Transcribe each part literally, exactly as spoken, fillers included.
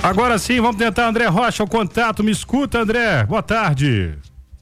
Agora sim, vamos tentar, André Rocha, o contato. Me escuta, André. Boa tarde.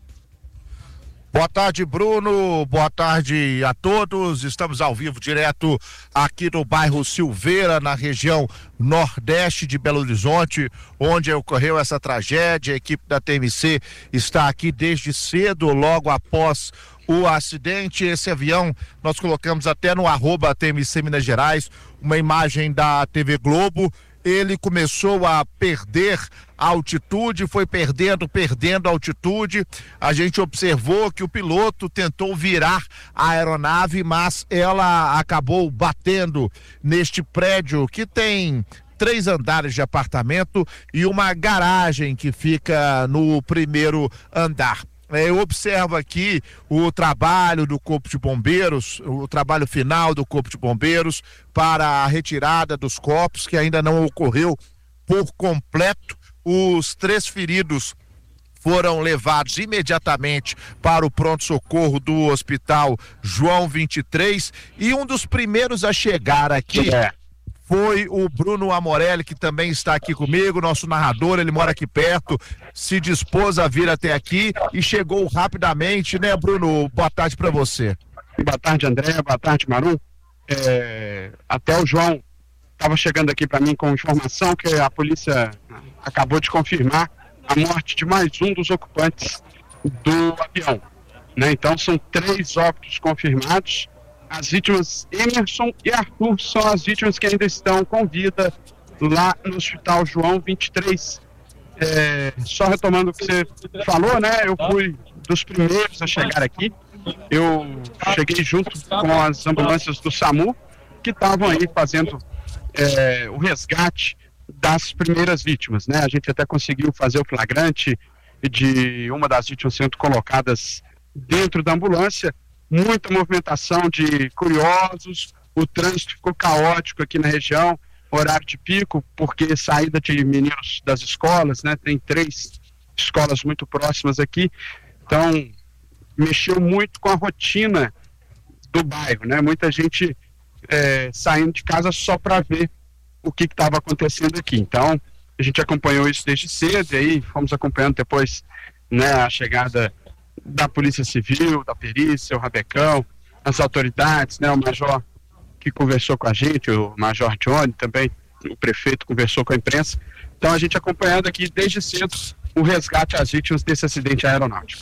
Boa tarde, Bruno. Boa tarde a todos. Estamos ao vivo, direto aqui no bairro Silveira, na região nordeste de Belo Horizonte, onde ocorreu essa tragédia. A equipe da T M C está aqui desde cedo, logo após o acidente. Esse avião nós colocamos até no arroba T M C Minas Gerais, uma imagem da T V Globo. Ele começou a perder altitude, foi perdendo, perdendo altitude. A gente observou que o piloto tentou virar a aeronave, mas ela acabou batendo neste prédio que tem três andares de apartamento e uma garagem que fica no primeiro andar. Eu observo aqui o trabalho do Corpo de Bombeiros, o trabalho final do Corpo de Bombeiros para a retirada dos corpos, que ainda não ocorreu por completo. Os três feridos foram levados imediatamente para o pronto-socorro do Hospital João vinte e três, e um dos primeiros a chegar aqui foi o Bruno Amorelli, que também está aqui comigo, nosso narrador. Ele mora aqui perto, se dispôs a vir até aqui e chegou rapidamente, né, Bruno? Boa tarde para você. Boa tarde, André. Boa tarde, Marum. É, até o João estava chegando aqui para mim com informação que a polícia acabou de confirmar a morte de mais um dos ocupantes do avião, né? Então são três óbitos confirmados. As vítimas Emerson e Arthur são as vítimas que ainda estão com vida lá no Hospital João vinte e três. É, só retomando o que você falou, né? Eu fui dos primeiros a chegar aqui. Eu cheguei junto com as ambulâncias do SAMU, que estavam aí fazendo é, o resgate das primeiras vítimas, né? A gente até conseguiu fazer o flagrante de uma das vítimas sendo colocadas dentro da ambulância. Muita movimentação de curiosos, o trânsito ficou caótico aqui na região, horário de pico, porque saída de meninos das escolas, né? Tem três escolas muito próximas aqui, então mexeu muito com a rotina do bairro, né? Muita gente é, saindo de casa só para ver o que estava acontecendo aqui. Então a gente acompanhou isso desde cedo, e aí fomos acompanhando depois, né, a chegada da Polícia Civil, da perícia, o Rabecão, as autoridades, né, o major que conversou com a gente, o Major Johnny também, o prefeito conversou com a imprensa. Então a gente acompanhando aqui desde cedo o resgate às vítimas desse acidente aeronáutico.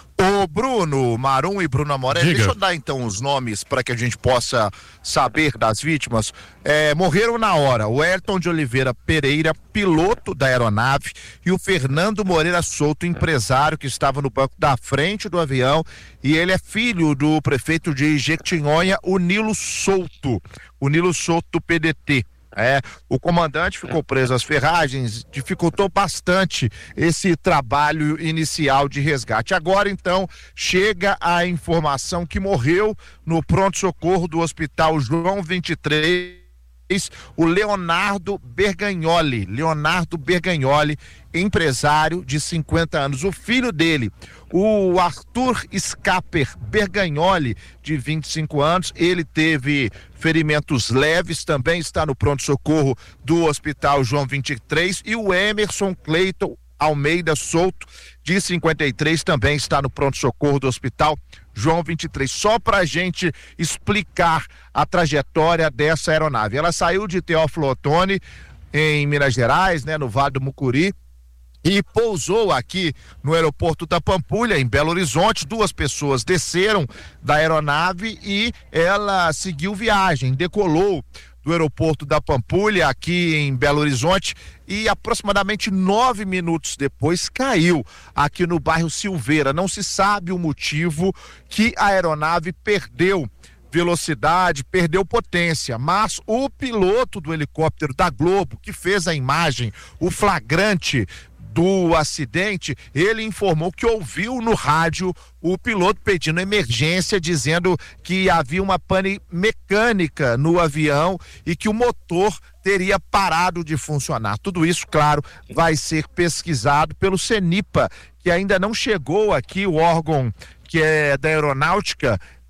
Ô Bruno, Marum e Bruno Amorelli, Diga. deixa eu dar então os nomes para que a gente possa saber das vítimas. É, morreram na hora o Ayrton de Oliveira Pereira, piloto da aeronave, e o Fernando Moreira Souto, empresário que estava no banco da frente do avião, e ele é filho do prefeito de Jequitinhonha, o Nilo Souto, o Nilo Souto do P D T. É, o comandante ficou preso às ferragens, dificultou bastante esse trabalho inicial de resgate. Agora, então, chega a informação que morreu no pronto-socorro do Hospital João vinte e três o Leonardo Bergagnoli, Leonardo Bergagnoli, empresário de cinquenta anos. O filho dele, o Arthur Scaper Bergagnoli, de vinte e cinco anos, ele teve ferimentos leves, também está no pronto-socorro do Hospital João vinte e três, e o Emerson Cleiton Almeida Souto, de cinquenta e três, também está no pronto-socorro do Hospital João vinte e três. Só para a gente explicar a trajetória dessa aeronave. Ela saiu de Teófilo Otoni, em Minas Gerais, né, no Vale do Mucuri, e pousou aqui no aeroporto da Pampulha, em Belo Horizonte. Duas pessoas desceram da aeronave e ela seguiu viagem, decolou do aeroporto da Pampulha, aqui em Belo Horizonte, e aproximadamente nove minutos depois caiu aqui no bairro Silveira. Não se sabe o motivo que a aeronave perdeu velocidade, perdeu potência, mas o piloto do helicóptero da Globo, que fez a imagem, o flagrante do acidente, ele informou que ouviu no rádio o piloto pedindo emergência, dizendo que havia uma pane mecânica no avião e que o motor teria parado de funcionar. Tudo isso, claro, vai ser pesquisado pelo CENIPA, que ainda não chegou aqui, o órgão que é da aeronáutica,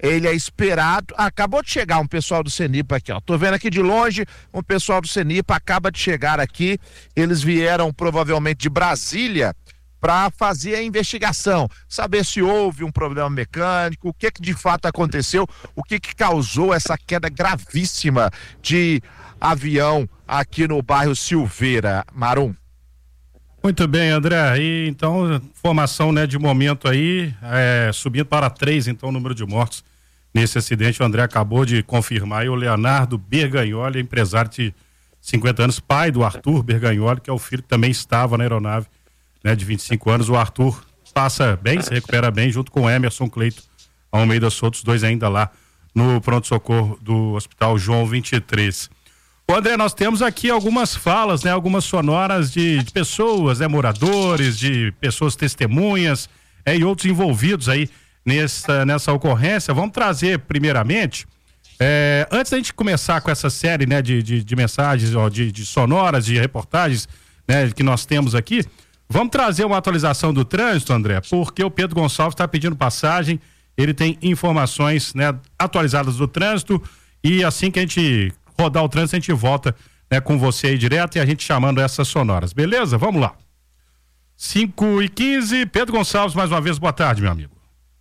ele é esperado. Acabou de chegar um pessoal do CENIPA aqui, ó. Tô vendo aqui de longe, um pessoal do CENIPA acaba de chegar aqui. Eles vieram provavelmente de Brasília para fazer a investigação, saber se houve um problema mecânico, o que que de fato aconteceu, o que que causou essa queda gravíssima de avião aqui no bairro Silveira. Marum. Muito bem, André, e então informação, né, de momento aí, é, subindo para três, então, o número de mortos nesse acidente. O André acabou de confirmar aí o Leonardo Bergagnoli, empresário de cinquenta anos, pai do Arthur Bergagnoli, que é o filho que também estava na aeronave, né, de vinte e cinco anos. O Arthur passa bem, se recupera bem, junto com o Emerson Cleito Almeida Souto, os dois ainda lá no pronto-socorro do Hospital João vinte e três. Ô André, nós temos aqui algumas falas, né, algumas sonoras de, de pessoas, né, moradores, de pessoas testemunhas, é, e outros envolvidos aí nessa, nessa ocorrência. Vamos trazer primeiramente, é, antes da gente começar com essa série, né, de, de, de mensagens, ó, de, de sonoras, de reportagens, né, que nós temos aqui, vamos trazer uma atualização do trânsito, André, porque o Pedro Gonçalves está pedindo passagem, ele tem informações, né, atualizadas do trânsito, e assim que a gente rodar o trânsito, a gente volta, né, com você aí direto e a gente chamando essas sonoras, beleza? Vamos lá. cinco e quinze, Pedro Gonçalves, mais uma vez, boa tarde, meu amigo.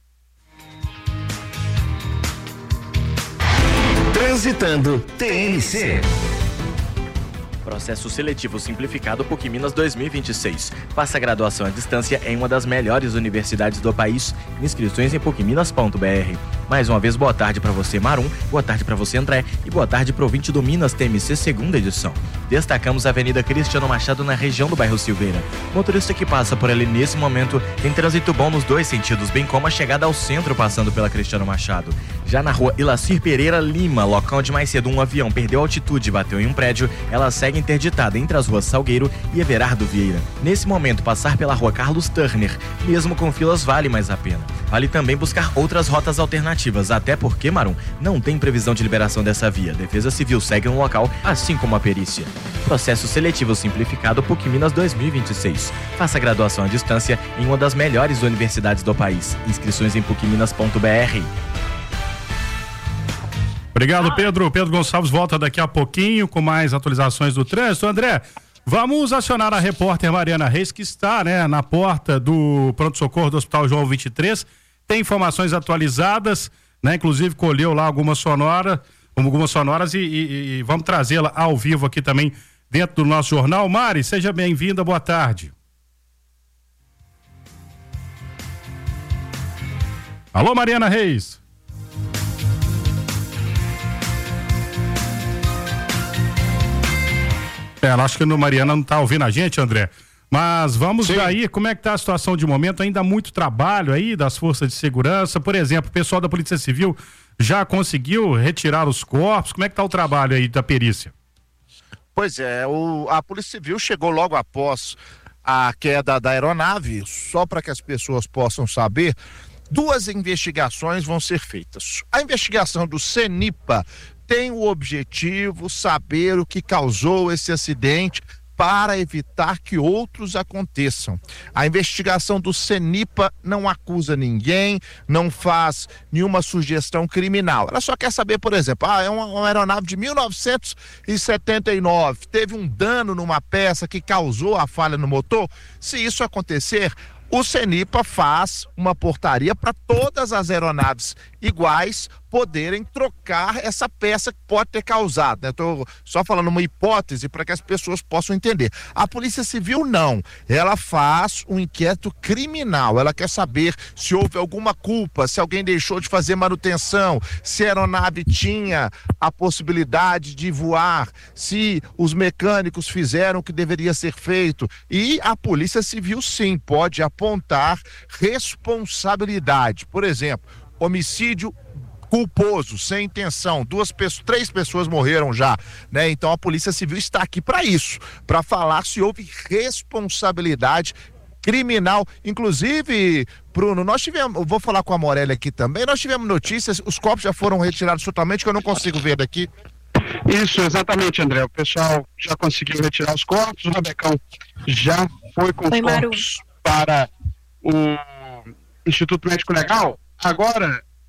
Transitando T N C. Processo seletivo simplificado PUC Minas dois mil e vinte e seis. Faça graduação à distância em uma das melhores universidades do país. Inscrições em puc minas ponto b r. Mais uma vez, boa tarde para você, Marum, boa tarde para você, André, e boa tarde para o ouvinte do Minas T M C, segunda edição. Destacamos a Avenida Cristiano Machado na região do bairro Silveira. Motorista que passa por ali nesse momento tem trânsito bom nos dois sentidos, bem como a chegada ao centro passando pela Cristiano Machado. Já na rua Ilacir Pereira Lima, local onde mais cedo um avião perdeu altitude e bateu em um prédio, ela segue interditada entre as ruas Salgueiro e Everardo Vieira. Nesse momento, passar pela rua Carlos Turner, mesmo com filas, vale mais a pena. Vale também buscar outras rotas alternativas, até porque, Marum, não tem previsão de liberação dessa via. Defesa Civil segue no local, assim como a perícia. Processo seletivo simplificado PUC Minas dois mil e vinte e seis. Faça graduação à distância em uma das melhores universidades do país. Inscrições em puc minas ponto b r. Obrigado, Pedro. Pedro Gonçalves volta daqui a pouquinho com mais atualizações do trânsito. André, vamos acionar a repórter Mariana Reis, que está, né, na porta do pronto-socorro do Hospital João vinte e três. Tem informações atualizadas, né? Inclusive colheu lá algumas sonoras, algumas sonoras e, e, e vamos trazê-la ao vivo aqui também dentro do nosso jornal. Mari, seja bem-vinda, boa tarde. Alô, Mariana Reis. É, acho que a Mariana não está ouvindo a gente, André. Mas vamos Sim. aí, como é que está a situação de momento? Ainda há muito trabalho aí das forças de segurança. Por exemplo, o pessoal da Polícia Civil já conseguiu retirar os corpos? Como é que está o trabalho aí da perícia? Pois é, o, a Polícia Civil chegou logo após a queda da aeronave, só para que as pessoas possam saber. Duas investigações vão ser feitas. A investigação do CENIPA tem o objetivo saber o que causou esse acidente para evitar que outros aconteçam. A investigação do CENIPA não acusa ninguém, não faz nenhuma sugestão criminal. Ela só quer saber, por exemplo, ah, é uma, uma aeronave de mil novecentos e setenta e nove, teve um dano numa peça que causou a falha no motor. Se isso acontecer, o CENIPA faz uma portaria para todas as aeronaves iguais poderem trocar essa peça que pode ter causado, né? Estou só falando uma hipótese para que as pessoas possam entender. A Polícia Civil não, ela faz um inquérito criminal, ela quer saber se houve alguma culpa, se alguém deixou de fazer manutenção, se a aeronave tinha a possibilidade de voar, se os mecânicos fizeram o que deveria ser feito. E a Polícia Civil sim pode apontar responsabilidade, por exemplo, homicídio culposo, sem intenção, duas pessoas, três pessoas morreram já, né? Então a Polícia Civil está aqui para isso, para falar se houve responsabilidade criminal. Inclusive, Bruno, nós tivemos, eu vou falar com a Morelli aqui também, nós tivemos notícias, os corpos já foram retirados totalmente, que eu não consigo ver daqui. Isso, exatamente, André, o pessoal já conseguiu retirar os corpos, o Rabecão já foi com os corpos para o Instituto Médico Legal. Agora,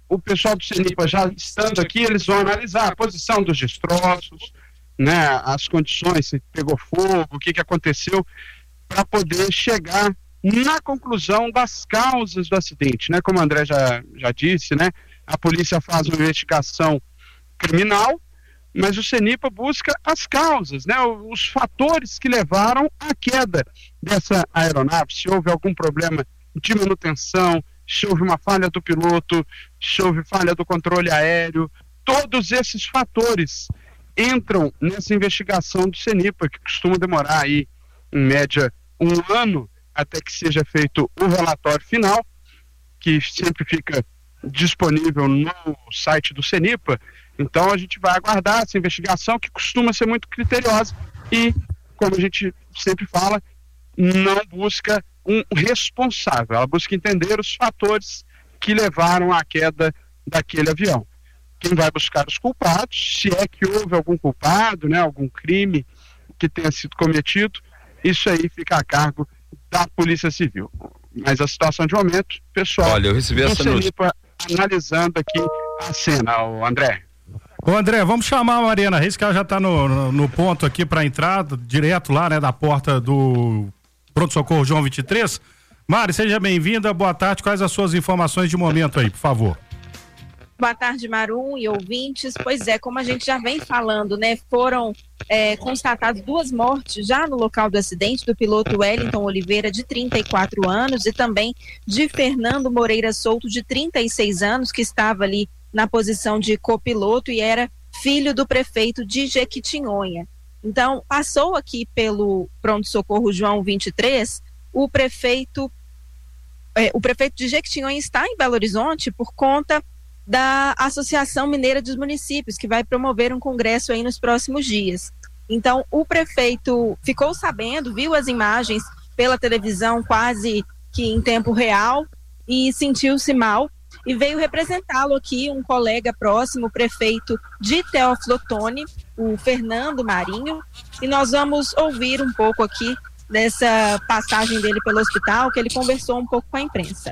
o pessoal do CENIPA já estando aqui, eles vão analisar a posição dos destroços, né, as condições, se pegou fogo, o que, que aconteceu, para poder chegar na conclusão das causas do acidente, né? Como o André já, já disse, né? A polícia faz uma investigação criminal, mas o CENIPA busca as causas, né? Os fatores que levaram à queda dessa aeronave, se houve algum problema de manutenção, se houve uma falha do piloto, se houve falha do controle aéreo, todos esses fatores entram nessa investigação do CENIPA, que costuma demorar aí, em média, um ano até que seja feito o relatório final, que sempre fica disponível no site do CENIPA. Então a gente vai aguardar essa investigação, que costuma ser muito criteriosa e, como a gente sempre fala, não busca um responsável, ela busca entender os fatores que levaram à queda daquele avião. Quem vai buscar os culpados, se é que houve algum culpado, né, algum crime que tenha sido cometido, isso aí fica a cargo da Polícia Civil. Mas a situação de momento, pessoal, olha, eu recebi essa notícia analisando aqui a cena, o André. Ô André, vamos chamar a Mariana Reis, que ela já está no, no, no ponto aqui para entrar, direto lá, né, da porta do Pronto-Socorro João vinte e três. Mari, seja bem-vinda, boa tarde, quais as suas informações de momento aí, por favor? Boa tarde, Marum e ouvintes. Pois é, como a gente já vem falando, né, foram é, constatadas duas mortes já no local do acidente, do piloto Wellington Oliveira, de trinta e quatro anos, e também de Fernando Moreira Souto, de trinta e seis anos, que estava ali na posição de copiloto e era filho do prefeito de Jequitinhonha. Então, passou aqui pelo Pronto-Socorro João vinte e três, o prefeito, é, o prefeito de Jequitinhonha está em Belo Horizonte por conta da Associação Mineira dos Municípios, que vai promover um congresso aí nos próximos dias. Então, o prefeito ficou sabendo, viu as imagens pela televisão quase que em tempo real e sentiu-se mal e veio representá-lo aqui, um colega próximo, o prefeito de Teófilo Otoni, o Fernando Marinho, e nós vamos ouvir um pouco aqui dessa passagem dele pelo hospital, que ele conversou um pouco com a imprensa.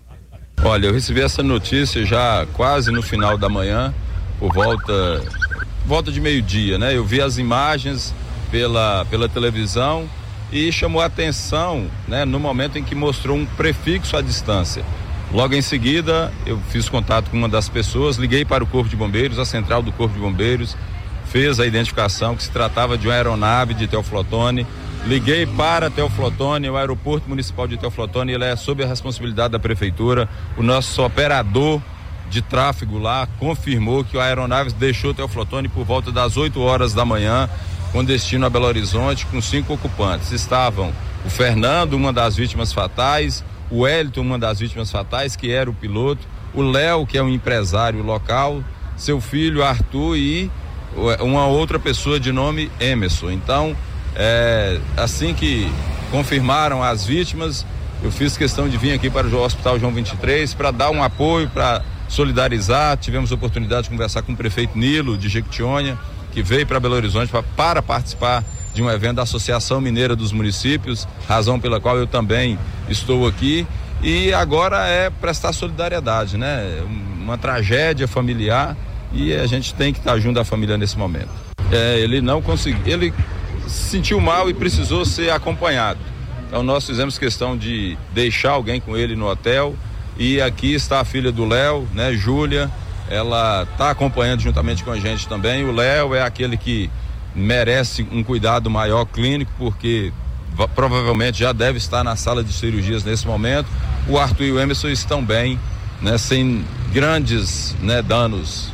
Olha, eu recebi essa notícia já quase no final da manhã, por volta, volta de meio-dia, né? Eu vi as imagens pela, pela televisão e chamou a atenção, né, no momento em que mostrou um prefixo à distância. Logo em seguida, eu fiz contato com uma das pessoas, liguei para o Corpo de Bombeiros, a central do Corpo de Bombeiros, fez a identificação que se tratava de uma aeronave de Teófilo Otoni. Liguei para Teófilo Otoni, o aeroporto municipal de Teófilo Otoni, ele é sob a responsabilidade da prefeitura. O nosso operador de tráfego lá confirmou que a aeronave deixou Teófilo Otoni por volta das oito horas da manhã, com destino a Belo Horizonte, com cinco ocupantes. Estavam o Fernando, uma das vítimas fatais, o Wellington, uma das vítimas fatais, que era o piloto, o Léo, que é um empresário local, seu filho Arthur e uma outra pessoa de nome Emerson. Então, é, assim que confirmaram as vítimas, eu fiz questão de vir aqui para o Hospital João vinte e três para dar um apoio, para solidarizar. Tivemos a oportunidade de conversar com o prefeito Nilo de Jequitinhonha, que veio para Belo Horizonte pra, para participar de um evento da Associação Mineira dos Municípios, razão pela qual eu também estou aqui. E agora é prestar solidariedade, né? Uma tragédia familiar e a gente tem que estar junto da família nesse momento. É, ele não conseguiu, ele se sentiu mal e precisou ser acompanhado. Então nós fizemos questão de deixar alguém com ele no hotel e aqui está a filha do Léo, né, Júlia, ela está acompanhando juntamente com a gente também. O Léo é aquele que merece um cuidado maior clínico, porque provavelmente já deve estar na sala de cirurgias nesse momento. O Arthur e o Emerson estão bem, né, sem grandes, né, danos.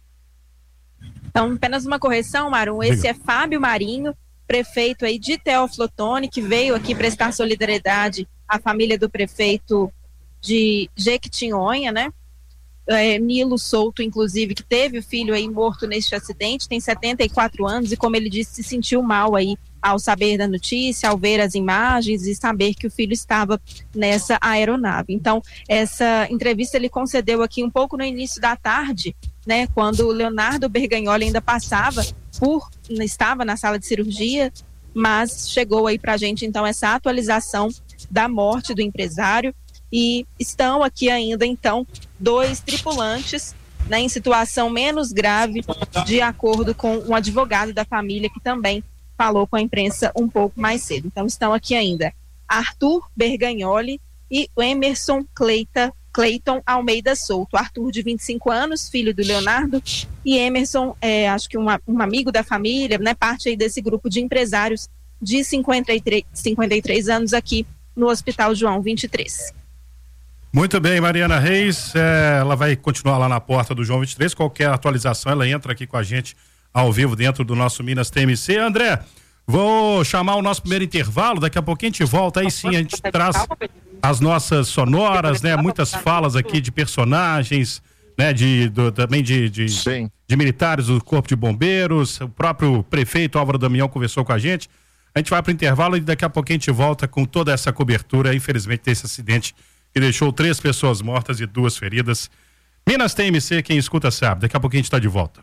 Então, apenas uma correção, Marum, esse é Fábio Marinho, prefeito aí de Teófilo Otoni, que veio aqui prestar solidariedade à família do prefeito de Jequitinhonha, né? É, Nilo Souto, inclusive, que teve o filho aí morto neste acidente, tem setenta e quatro anos e, como ele disse, se sentiu mal aí ao saber da notícia, ao ver as imagens e saber que o filho estava nessa aeronave. Então, essa entrevista ele concedeu aqui um pouco no início da tarde, né, quando o Leonardo Bergagnoli ainda passava por, estava na sala de cirurgia, mas chegou aí pra gente, então, essa atualização da morte do empresário. e estão aqui ainda, então, dois tripulantes, né, em situação menos grave, de acordo com um advogado da família que também falou com a imprensa um pouco mais cedo. Então estão aqui ainda Arthur Bergagnoli e o Emerson Cleita, Cleiton Almeida Souto. Arthur, de vinte e cinco anos, filho do Leonardo, e Emerson, é, acho que uma, um amigo da família, né, parte aí desse grupo de empresários de cinquenta e três, cinquenta e três anos aqui no Hospital João vinte e três. Muito bem, Mariana Reis, é, ela vai continuar lá na porta do João vinte e três, qualquer atualização ela entra aqui com a gente ao vivo dentro do nosso Minas T M C. André, vou chamar o nosso primeiro intervalo, daqui a pouquinho a gente volta, aí sim a gente traz as nossas sonoras, né? Muitas falas aqui de personagens, né? De, do, também de, de, de militares do Corpo de Bombeiros, o próprio prefeito Álvaro Damião conversou com a gente. A gente vai para o intervalo e daqui a pouquinho a gente volta com toda essa cobertura, infelizmente, desse acidente que deixou três pessoas mortas e duas feridas. Minas T M C, quem escuta sabe, daqui a pouquinho a gente está de volta.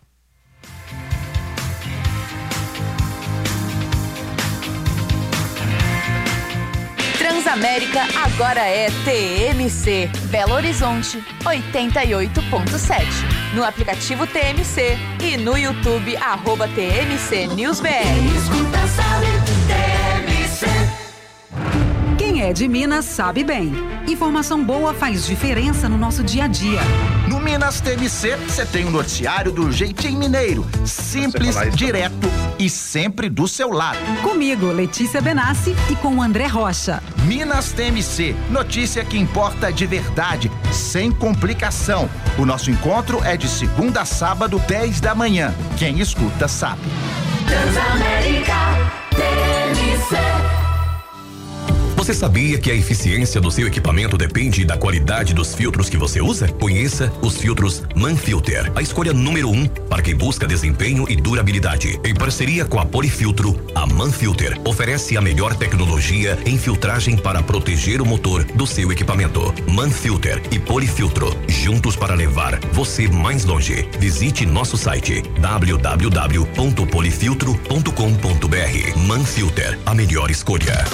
Transamérica agora é T M C. Belo Horizonte, oitenta e oito ponto sete. No aplicativo T M C e no YouTube, arroba T M C News B R. Escuta, sabe, T M C. Quem é de Minas sabe bem. Informação boa faz diferença no nosso dia a dia. No Minas T M C, você tem um noticiário do jeitinho mineiro. Simples, direto e sempre do seu lado. Comigo, Letícia Benassi, e com o André Rocha. Minas T M C, notícia que importa de verdade, sem complicação. O nosso encontro é de segunda a sábado, dez da manhã. Quem escuta sabe. Transamérica T M C. Você sabia que a eficiência do seu equipamento depende da qualidade dos filtros que você usa? Conheça os filtros Manfilter, a escolha número um para quem busca desempenho e durabilidade. Em parceria com a Polifiltro, a Manfilter oferece a melhor tecnologia em filtragem para proteger o motor do seu equipamento. Manfilter e Polifiltro, juntos para levar você mais longe. Visite nosso site w w w ponto polifiltro ponto com ponto b r. Manfilter, a melhor escolha.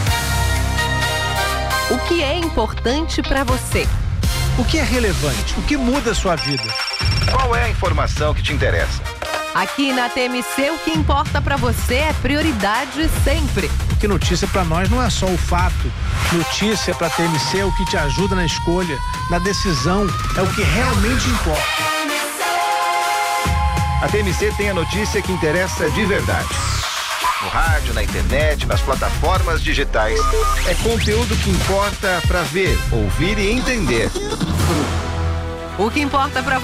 O que é importante para você? O que é relevante? O que muda a sua vida? Qual é a informação que te interessa? Aqui na T M C, o que importa para você é prioridade sempre. Porque notícia para nós não é só o fato. Notícia para T M C é o que te ajuda na escolha, na decisão, é o que realmente importa. A T M C tem a notícia que interessa de verdade. No rádio, na internet, nas plataformas digitais. É conteúdo que importa para ver, ouvir e entender. O que importa para você